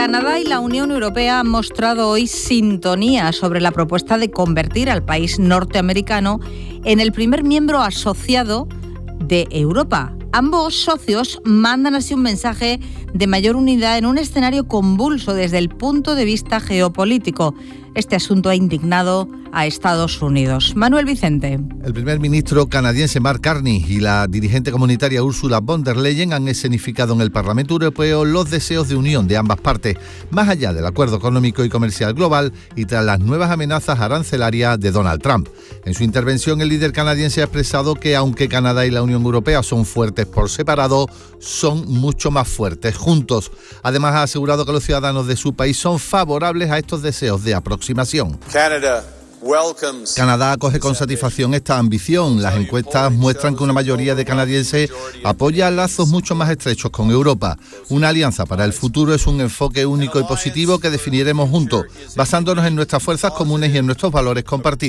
Canadá y la Unión Europea han mostrado hoy sintonía sobre la propuesta de convertir al país norteamericano en el primer miembro asociado de Europa. Ambos socios mandan así un mensaje de mayor unidad en un escenario convulso desde el punto de vista geopolítico. Este asunto ha indignado a Estados Unidos. Manuel Vicente. El primer ministro canadiense Mark Carney y la dirigente comunitaria Ursula von der Leyen han escenificado en el Parlamento Europeo los deseos de unión de ambas partes, más allá del acuerdo económico y comercial global y tras las nuevas amenazas arancelarias de Donald Trump. En su intervención, el líder canadiense ha expresado que aunque Canadá y la Unión Europea son fuertes por separado, son mucho más fuertes juntos. Además, ha asegurado que los ciudadanos de su país son favorables a estos deseos de aproximación. Canadá acoge con satisfacción esta ambición. Las encuestas muestran que una mayoría de canadienses apoya lazos mucho más estrechos con Europa. Una alianza para el futuro es un enfoque único y positivo que definiremos juntos, basándonos en nuestras fuerzas comunes y en nuestros valores compartidos.